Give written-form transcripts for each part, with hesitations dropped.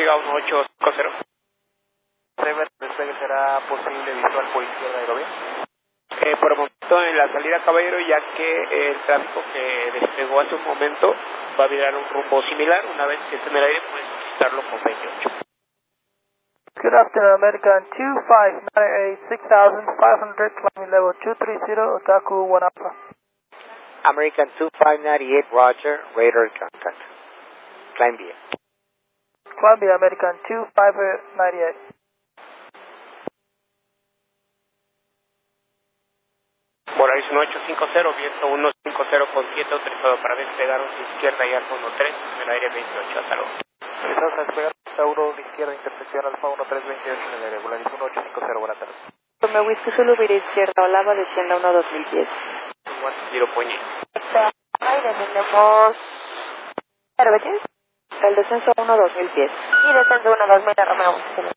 despega 1850. Despegue será posible visual por izquierda aerobía. Por el momento en la salida Caballero, ya que el tráfico que despegó hace un momento va a virar un rumbo similar. Una vez que esté en el aire puedes solicitarlo con 28. Good afternoon, American 2598, 6500, climbing level 230, Otaku 1 Alpha. American 2598, Roger, radar contact. Climb via. Climb via American 2598. Volaris 1850, viento 150 con 7, autorizado para despegar a izquierda y Alfa 13, en el aire 28, hasta luego. Autorizados a despegar Alfa 1, izquierda, intersección Alfa 1328 en el aire, Volaris 1850, buenas tardes. Tome Whisky Zulu, vira izquierda, Olava, descienda 1-2000 pies. 0.8. Ahí descendemos... ¿Arbelles? El descenso 1-2000 pies. Y descenso 1-2000 a Romeo.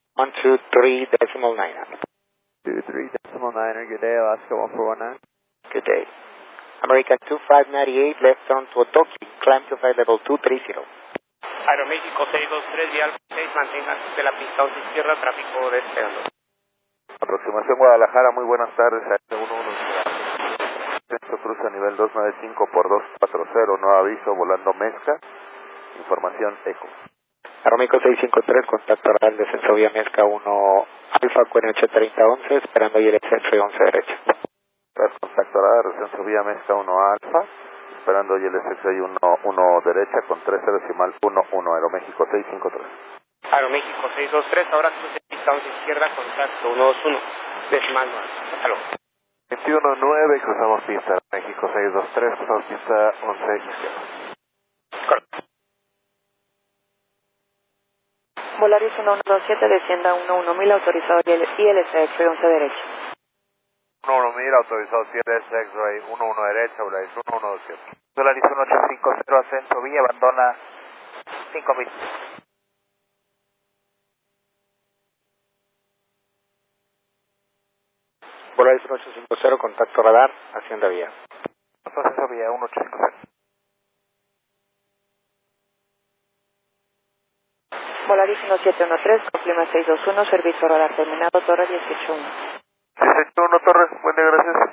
123.9. 23.9, good day, Alaska 1419. Good day. American 2598, left turn to Otoki, climb to flight level 230. Aeroméxico 623 y Alfa 6, manténganse de la pista 11 izquierda, tráfico despegando. Aproximación Guadalajara, muy buenas tardes, a 11. Centro cruza nivel 295 por 240, no aviso, volando Mezca, información ECO. Aeroméxico 653, contacto radar, descenso vía Mezca 1 Alfa, QNH 3011, esperando ILS 11 derecha. Contacto radar, descenso vía Mezca 1 Alfa, esperando ILS 1 derecha con 30 decimal 11, Aeroméxico 653. Aeroméxico 623, ahora cruce pista 11 izquierda, contacto 121, decimal 9, hasta luego. 21.9, cruzamos pista, México 623, cruzamos pista 11 izquierda. Correcto. Volaris 1127, descienda 11000, autorizado ILS X-ray 11 derecha. 11000, autorizado ILS X-ray 11 derecha, Volaris 1127. Volaris 1850, ascenso vía, abandona 5000. Volaris 1850, contacto radar, hacienda vía. Ascenso vía 1850. Volaris 1713, Clima 621, servicio radar terminado, Torre 181. 181 Torres, buen día, gracias.